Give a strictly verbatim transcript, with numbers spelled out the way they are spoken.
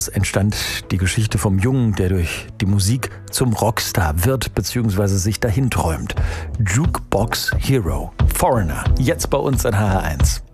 entstand die Geschichte vom Jungen, der durch die Musik zum Rockstar wird bzw. sich dahin träumt. Jukebox Hero, Foreigner, jetzt bei uns in H R eins.